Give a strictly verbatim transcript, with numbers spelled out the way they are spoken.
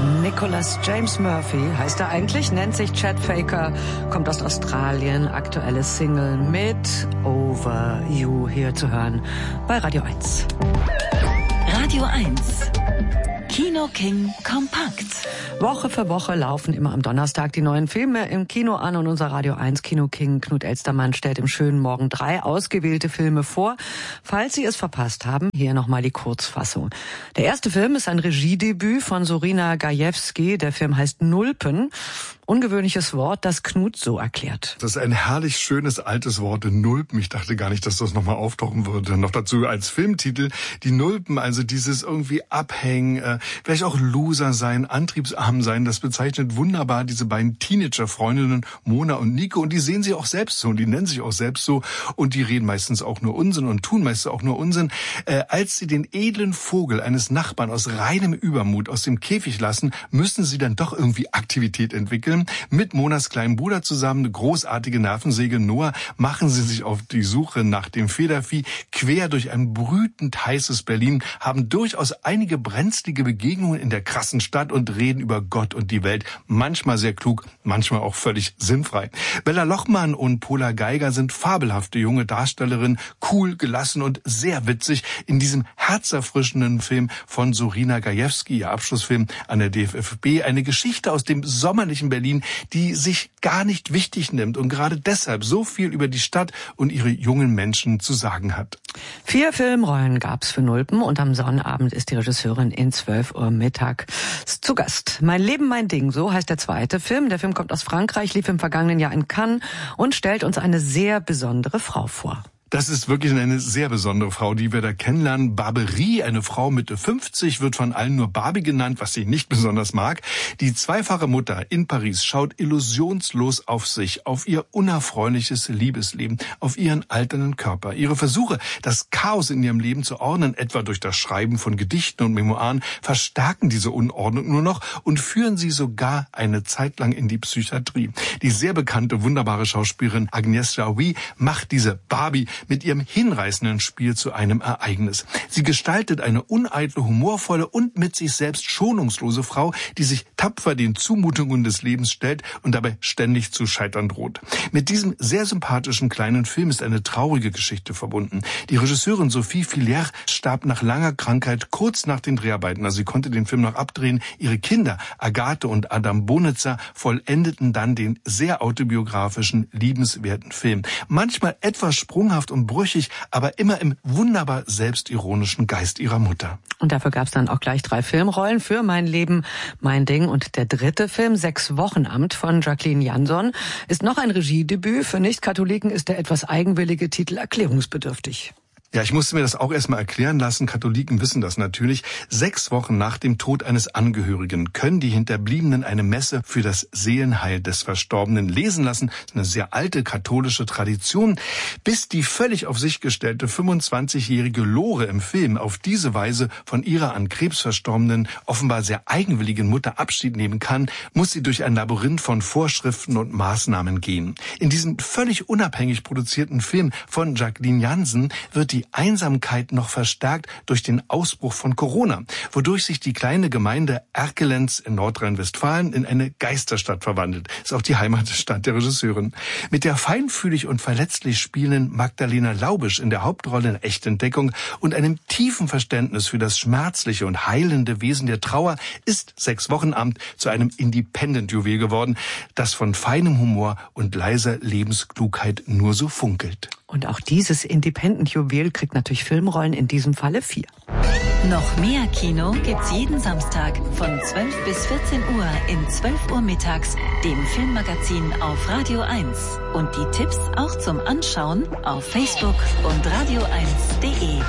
Nicholas James Murphy heißt er eigentlich, nennt sich Chad Faker, kommt aus Australien, aktuelle Single mit Over You hier zu hören bei Radio eins. Radio eins. Kino King kompakt. Woche für Woche laufen immer am Donnerstag die neuen Filme im Kino an und unser Radio eins Kino King Knut Elstermann stellt im schönen Morgen drei ausgewählte Filme vor. Falls Sie es verpasst haben, hier nochmal die Kurzfassung. Der erste Film ist ein Regiedebüt von Sorina Gajewski. Der Film heißt Nulpen. Ungewöhnliches Wort, das Knut so erklärt. Das ist ein herrlich schönes altes Wort, Nulpen. Ich dachte gar nicht, dass das nochmal auftauchen würde. Noch dazu als Filmtitel. Die Nulpen, also dieses irgendwie Abhängen, äh, vielleicht auch Loser sein, antriebsarm sein, das bezeichnet wunderbar diese beiden Teenager-Freundinnen Mona und Nico. Und die sehen sich auch selbst so und die nennen sich auch selbst so. Und die reden meistens auch nur Unsinn und tun meistens auch nur Unsinn. Äh, als sie den edlen Vogel eines Nachbarn aus reinem Übermut aus dem Käfig lassen, müssen sie dann doch irgendwie Aktivität entwickeln. Mit Monas kleinen Bruder zusammen, eine großartige Nervensäge Noah, machen sie sich auf die Suche nach dem Federvieh quer durch ein brütend heißes Berlin, haben durchaus einige brenzlige Begegnungen in der krassen Stadt und reden über Gott und die Welt. Manchmal sehr klug, manchmal auch völlig sinnfrei. Bella Lochmann und Pola Geiger sind fabelhafte junge Darstellerinnen, cool, gelassen und sehr witzig in diesem herzerfrischenden Film von Sorina Gajewski, ihr Abschlussfilm an der D F F B. Eine Geschichte aus dem sommerlichen Berlin, die sich gar nicht wichtig nimmt und gerade deshalb so viel über die Stadt und ihre jungen Menschen zu sagen hat. Vier Filmrollen gab's für Nulpen und am Sonnabend ist die Regisseurin in zwölf Uhr mittags zu Gast. Mein Leben, mein Ding, so heißt der zweite Film. Der Film kommt aus Frankreich, lief im vergangenen Jahr in Cannes und stellt uns eine sehr besondere Frau vor. Das ist wirklich eine sehr besondere Frau, die wir da kennenlernen. Barberie, eine Frau Mitte fünfzig, wird von allen nur Barbie genannt, was sie nicht besonders mag. Die zweifache Mutter in Paris schaut illusionslos auf sich, auf ihr unerfreuliches Liebesleben, auf ihren alternden Körper. Ihre Versuche, das Chaos in ihrem Leben zu ordnen, etwa durch das Schreiben von Gedichten und Memoiren, verstärken diese Unordnung nur noch und führen sie sogar eine Zeit lang in die Psychiatrie. Die sehr bekannte, wunderbare Schauspielerin Agnès Jaoui macht diese Barbie mit ihrem hinreißenden Spiel zu einem Ereignis. Sie gestaltet eine uneitle, humorvolle und mit sich selbst schonungslose Frau, die sich tapfer den Zumutungen des Lebens stellt und dabei ständig zu scheitern droht. Mit diesem sehr sympathischen kleinen Film ist eine traurige Geschichte verbunden. Die Regisseurin Sophie Fillière starb nach langer Krankheit kurz nach den Dreharbeiten. Also sie konnte den Film noch abdrehen. Ihre Kinder, Agathe und Adam Bonitzer, vollendeten dann den sehr autobiografischen, liebenswerten Film. Manchmal etwas sprunghaft und brüchig, aber immer im wunderbar selbstironischen Geist ihrer Mutter. Und dafür gab es dann auch gleich drei Filmrollen für Mein Leben, mein Ding. Und der dritte Film, Sechs Wochenamt von Jacqueline Jansson, ist noch ein Regiedebüt. Für Nicht-Katholiken ist der etwas eigenwillige Titel erklärungsbedürftig. Ja, ich musste mir das auch erstmal erklären lassen. Katholiken wissen das natürlich. Sechs Wochen nach dem Tod eines Angehörigen können die Hinterbliebenen eine Messe für das Seelenheil des Verstorbenen lesen lassen. Das ist eine sehr alte katholische Tradition. Bis die völlig auf sich gestellte fünfundzwanzigjährige Lore im Film auf diese Weise von ihrer an Krebs verstorbenen, offenbar sehr eigenwilligen Mutter Abschied nehmen kann, muss sie durch ein Labyrinth von Vorschriften und Maßnahmen gehen. In diesem völlig unabhängig produzierten Film von Jacqueline Jansson wird die Einsamkeit noch verstärkt durch den Ausbruch von Corona, wodurch sich die kleine Gemeinde Erkelenz in Nordrhein-Westfalen in eine Geisterstadt verwandelt. Ist auch die Heimatstadt der Regisseurin. Mit der feinfühlig und verletzlich spielenden Magdalena Laubisch in der Hauptrolle in Echtentdeckung und einem tiefen Verständnis für das schmerzliche und heilende Wesen der Trauer ist Sechs Wochenamt zu einem Independent-Juwel geworden, das von feinem Humor und leiser Lebensklugheit nur so funkelt. Und auch dieses Independent-Juwel kriegt natürlich Filmrollen, in diesem Falle vier. Noch mehr Kino gibt's jeden Samstag von zwölf bis vierzehn Uhr in zwölf Uhr mittags, dem Filmmagazin auf Radio eins. Und die Tipps auch zum Anschauen auf Facebook und radio eins punkt de.